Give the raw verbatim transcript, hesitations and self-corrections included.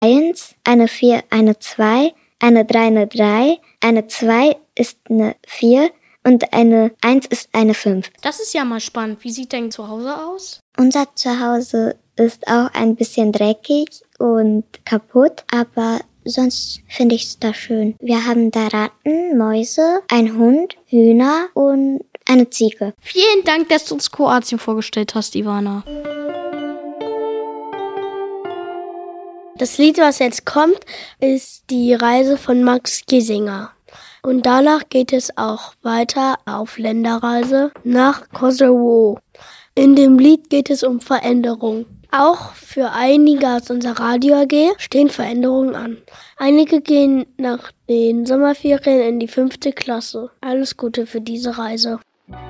eins, eine vier, eine zwei, eine drei, eine drei, eine zwei ist eine vier und eine eins ist eine fünf. Das ist ja mal spannend. Wie sieht dein Zuhause aus? Unser Zuhause ist auch ein bisschen dreckig und kaputt, aber sonst finde ich es da schön. Wir haben da Ratten, Mäuse, einen Hund, Hühner und eine Ziege. Vielen Dank, dass du uns Kroatien vorgestellt hast, Ivana. Das Lied, was jetzt kommt, ist die Reise von Max Giesinger. Und danach geht es auch weiter auf Länderreise nach Kosovo. In dem Lied geht es um Veränderung. Auch für einige aus unserer Radio A G stehen Veränderungen an. Einige gehen nach den Sommerferien in die fünfte Klasse. Alles Gute für diese Reise.